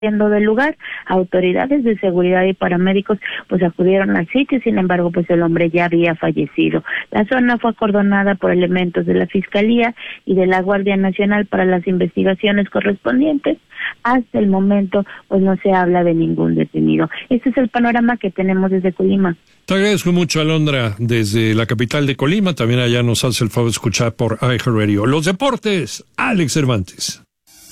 del lugar. Autoridades de seguridad y paramédicos pues acudieron al sitio, sin embargo pues el hombre ya había fallecido. La zona fue acordonada por elementos de la Fiscalía y de la Guardia Nacional para las investigaciones correspondientes. Hasta el momento pues no se habla de ningún detenido. Este es el panorama que tenemos desde Colima. Te agradezco mucho, Alondra, desde la capital de Colima. También allá nos hace el favor de escuchar por iHeartRadio. Los deportes, Alex Cervantes.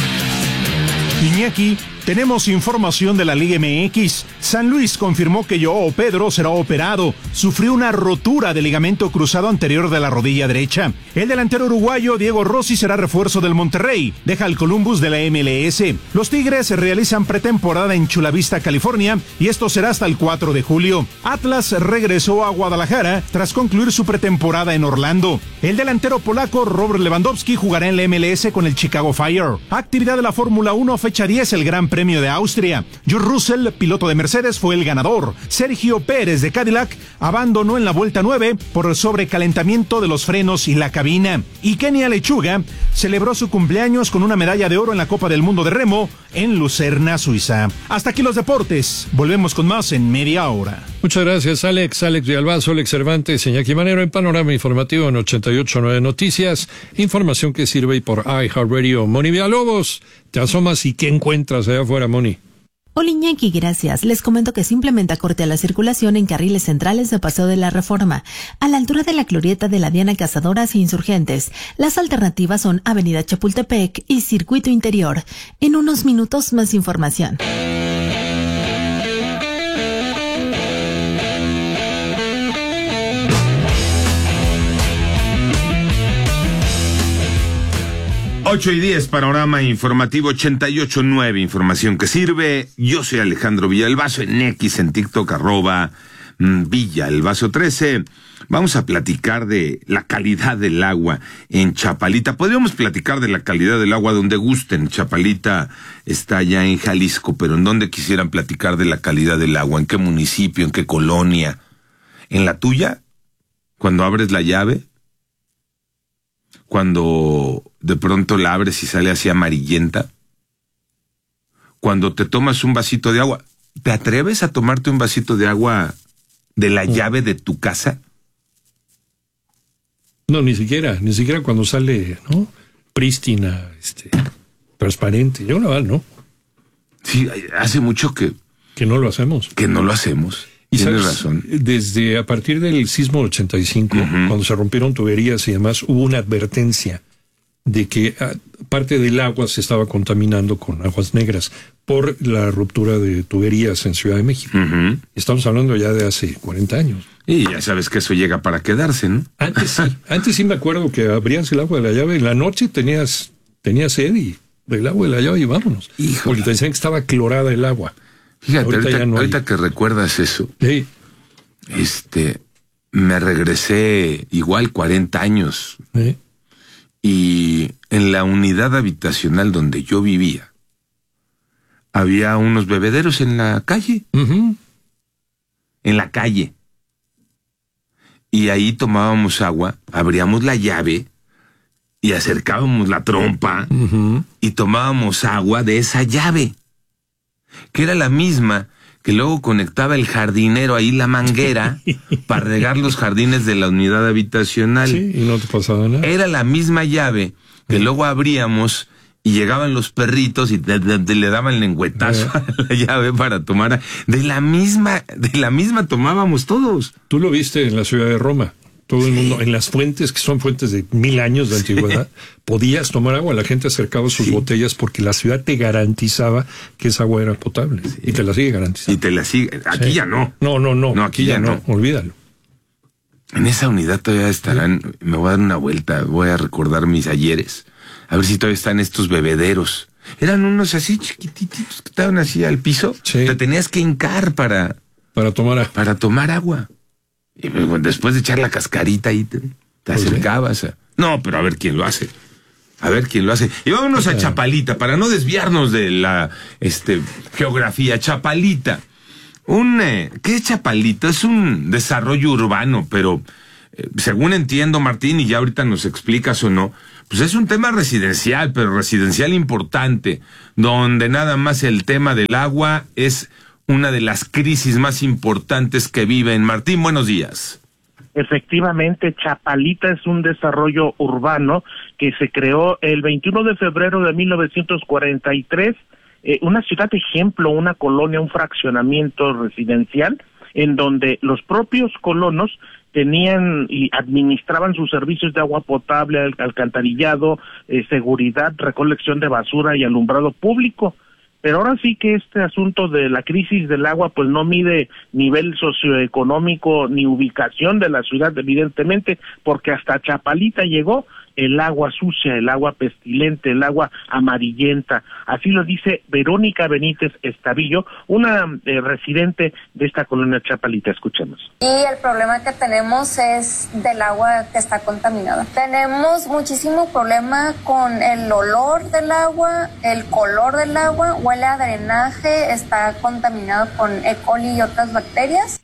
Iñaki, tenemos información de la Liga MX. San Luis confirmó que Joao Pedro será operado. Sufrió una rotura de ligamento cruzado anterior de la rodilla derecha. El delantero uruguayo Diego Rossi será refuerzo del Monterrey. Deja al Columbus de la MLS. Los Tigres realizan pretemporada en Chula Vista, California, y esto será hasta el 4 de julio. Atlas regresó a Guadalajara tras concluir su pretemporada en Orlando. El delantero polaco Robert Lewandowski jugará en la MLS con el Chicago Fire. Actividad de la Fórmula 1, fecha 10, el Gran Premio de Austria. George Russell, piloto de Mercedes, fue el ganador. Sergio Pérez de Cadillac abandonó en la vuelta 9 por el sobrecalentamiento de los frenos y la cabina. Y Kenia Lechuga celebró su cumpleaños con una medalla de oro en la Copa del Mundo de Remo en Lucerna, Suiza. Hasta aquí los deportes. Volvemos con más en media hora. Muchas gracias, Alex. Alex Villalbazo, Alex Cervantes, Iñaki Manero en Panorama Informativo en 88.9 Noticias. Información que sirve y por iHeartRadio. Moni Villalobos, te asomas y ¿qué encuentras allá afuera, Moni? Hola Iñaki, gracias. Les comento que simplemente acorté a la circulación en carriles centrales de Paseo de la Reforma, a la altura de la glorieta de la Diana Cazadoras e Insurgentes. Las alternativas son Avenida Chapultepec y Circuito Interior. En unos minutos más información. Ocho y 10, Panorama Informativo 88.9, información que sirve. Yo soy Alejandro Villalbazo, en X, en TikTok, @Villalbazo13. Vamos a platicar de la calidad del agua en Chapalita. Podríamos platicar de la calidad del agua donde gusten. Chapalita está allá en Jalisco, pero ¿en dónde quisieran platicar de la calidad del agua? ¿En qué municipio? ¿En qué colonia? ¿En la tuya? Cuando abres la llave, cuando de pronto la abres y sale así amarillenta, cuando te tomas un vasito de agua, ¿te atreves a tomarte un vasito de agua de la llave de tu casa? No, ni siquiera cuando sale, ¿no? Prístina, transparente. Yo no. Sí, hace mucho que no lo hacemos. Que no lo hacemos. Y tienes sabes, razón. Desde a partir del sismo del 85, cuando se rompieron tuberías y demás, hubo una advertencia de que parte del agua se estaba contaminando con aguas negras por la ruptura de tuberías en Ciudad de México. Estamos hablando ya de hace 40 años. Y ya sabes que eso llega para quedarse, ¿no? Antes sí me acuerdo que abrías el agua de la llave, en la noche tenías sed y del agua de la llave y vámonos. Híjole. Porque te decían que estaba clorada el agua. Fíjate, ahorita que recuerdas eso, sí. Me regresé igual 40 años. Sí. Y en la unidad habitacional donde yo vivía, había unos bebederos en la calle. En la calle. Y ahí tomábamos agua, abríamos la llave y acercábamos la trompa y tomábamos agua de esa llave, que era la misma que luego conectaba el jardinero ahí la manguera para regar los jardines de la unidad habitacional. Sí, y no te pasaba nada. Era la misma llave que luego abríamos y llegaban los perritos y le daban lengüetazo a la llave para tomar. De la misma tomábamos todos. Tú lo viste en la ciudad de Roma. Todo el mundo, en las fuentes, que son fuentes de 1000 años de antigüedad, podías tomar agua. La gente acercaba sus botellas porque la ciudad te garantizaba que esa agua era potable. Y te la sigue garantizando. Y te la sigue. Aquí ya no. No, aquí ya no. Olvídalo. En esa unidad todavía estarán. Me voy a dar una vuelta. Voy a recordar mis ayeres. A ver si todavía están estos bebederos. Eran unos así chiquititos que estaban así al piso. Sí. Te tenías que hincar para tomar agua. Y después de echar la cascarita ahí te acercabas. No, pero a ver quién lo hace. Y vámonos a Chapalita, para no desviarnos de la geografía. Chapalita. ¿Qué es Chapalita? Es un desarrollo urbano, pero según entiendo, Martín, y ya ahorita nos explicas o no, pues es un tema residencial, pero residencial importante, donde nada más el tema del agua es una de las crisis más importantes que viven. Martín, buenos días. Efectivamente, Chapalita es un desarrollo urbano que se creó el 21 de febrero de 1943, una ciudad ejemplo, una colonia, un fraccionamiento residencial, en donde los propios colonos tenían y administraban sus servicios de agua potable, alcantarillado, seguridad, recolección de basura y alumbrado público. Pero ahora sí que este asunto de la crisis del agua pues no mide nivel socioeconómico ni ubicación de la ciudad, evidentemente, porque hasta Chapalita llegó el agua sucia, el agua pestilente, el agua amarillenta. Así lo dice Verónica Benítez Estavillo, una residente de esta colonia Chapalita. Escuchemos. Y el problema que tenemos es del agua que está contaminada. Tenemos muchísimo problema con el olor del agua, el color del agua, huele a drenaje, está contaminado con E. coli y otras bacterias.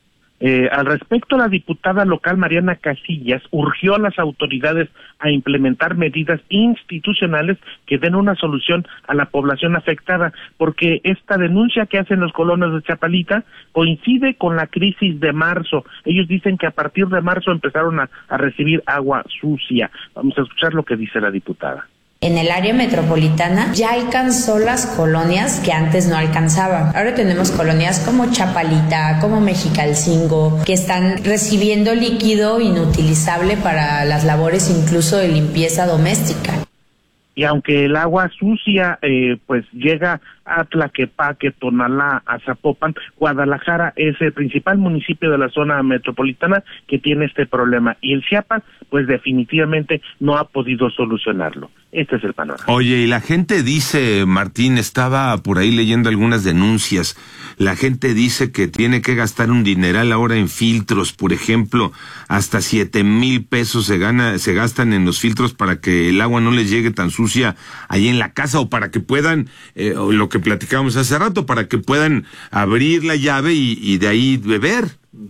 Al respecto, la diputada local Mariana Casillas urgió a las autoridades a implementar medidas institucionales que den una solución a la población afectada, porque esta denuncia que hacen los colonos de Chapalita coincide con la crisis de marzo. Ellos dicen que a partir de marzo empezaron a recibir agua sucia. Vamos a escuchar lo que dice la diputada. En el área metropolitana ya alcanzó las colonias que antes no alcanzaba. Ahora tenemos colonias como Chapalita, como Mexicalcingo, que están recibiendo líquido inutilizable para las labores incluso de limpieza doméstica. Y aunque el agua sucia pues llega a Tlaquepaque, Tonalá, a Zapopan, Guadalajara es el principal municipio de la zona metropolitana que tiene este problema. Y el Chiapas pues definitivamente no ha podido solucionarlo. Este es el panorama. Oye, y la gente dice, Martín, estaba por ahí leyendo algunas denuncias, la gente dice que tiene que gastar un dineral ahora en filtros, por ejemplo, hasta 7,000 pesos se gastan en los filtros para que el agua no les llegue tan sucia ahí en la casa, o para que puedan, lo que platicábamos hace rato, para que puedan abrir la llave y de ahí beber.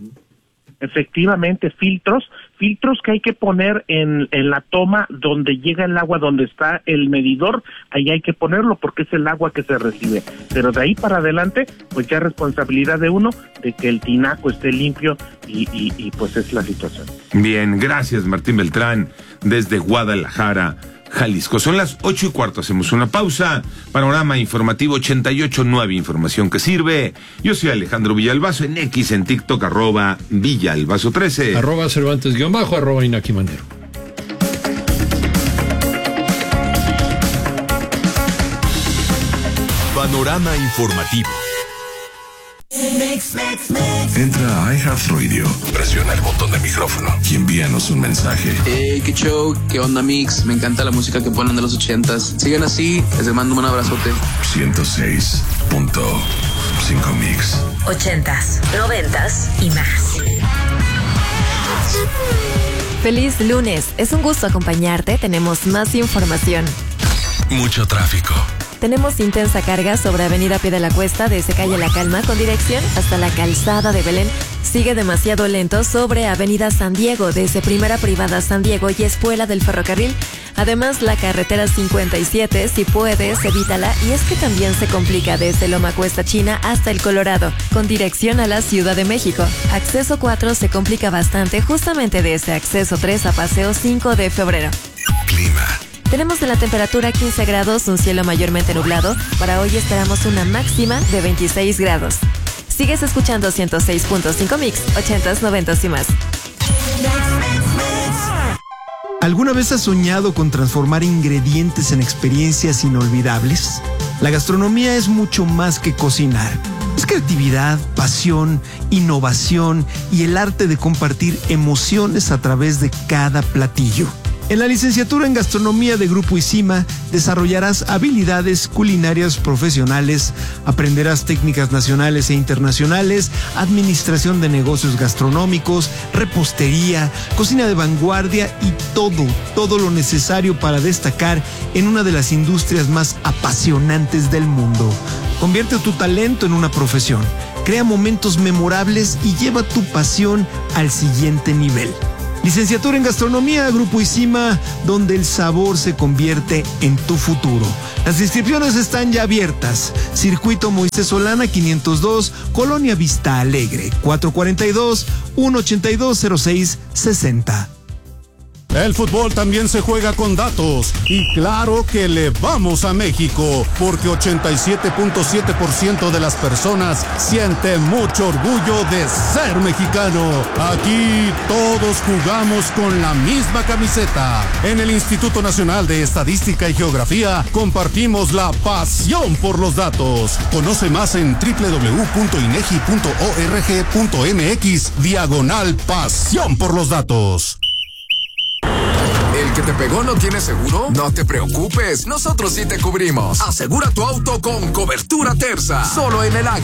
Efectivamente, filtros que hay que poner en la toma donde llega el agua, donde está el medidor, ahí hay que ponerlo porque es el agua que se recibe. Pero de ahí para adelante, pues ya es responsabilidad de uno de que el tinaco esté limpio y pues es la situación. Bien, gracias Martín Beltrán, desde Guadalajara, Jalisco. Son las 8:15, hacemos una pausa. Panorama informativo 88.9, información que sirve. Yo soy Alejandro Villalbazo, en X, en TikTok, @Villalbazo13. @Cervantes_ @Inaki Manero. Panorama informativo. Entra a iHeartRadio, presiona el botón de micrófono y envíanos un mensaje. Hey, qué show, qué onda mix, me encanta la música que ponen de los 80s. Sigan así, les mando un abrazote. 106.5 Mix. 80s, 90s y más. Feliz lunes, es un gusto acompañarte, tenemos más información. Mucho tráfico. Tenemos intensa carga sobre Avenida Pie de la Cuesta desde calle La Calma con dirección hasta la Calzada de Belén. Sigue demasiado lento sobre Avenida San Diego desde Primera Privada San Diego y Espuela del Ferrocarril. Además, la carretera 57, si puedes, evítala. Y es que también se complica desde Loma Cuesta China hasta El Colorado, con dirección a la Ciudad de México. Acceso 4 se complica bastante justamente desde Acceso 3 a Paseo 5 de febrero. Clima. Tenemos de la temperatura 15 grados, un cielo mayormente nublado. Para hoy esperamos una máxima de 26 grados. Sigues escuchando 106.5 Mix, 80s, 90s y más. ¿Alguna vez has soñado con transformar ingredientes en experiencias inolvidables? La gastronomía es mucho más que cocinar. Es creatividad, pasión, innovación y el arte de compartir emociones a través de cada platillo. En la licenciatura en Gastronomía de Grupo ICIMA desarrollarás habilidades culinarias profesionales, aprenderás técnicas nacionales e internacionales, administración de negocios gastronómicos, repostería, cocina de vanguardia y todo lo necesario para destacar en una de las industrias más apasionantes del mundo. Convierte tu talento en una profesión, crea momentos memorables y lleva tu pasión al siguiente nivel. Licenciatura en Gastronomía, Grupo ICIMA, donde el sabor se convierte en tu futuro. Las inscripciones están ya abiertas. Circuito Moisés Solana 502, Colonia Vista Alegre, 442-182-0660. El fútbol también se juega con datos y claro que le vamos a México porque 87.7% de las personas siente mucho orgullo de ser mexicano. Aquí todos jugamos con la misma camiseta. En el Instituto Nacional de Estadística y Geografía compartimos la pasión por los datos. Conoce más en www.inegi.org.mx/pasión por los datos. ¿El que te pegó no tiene seguro? No te preocupes, nosotros sí te cubrimos. Asegura tu auto con cobertura Terza. Solo en el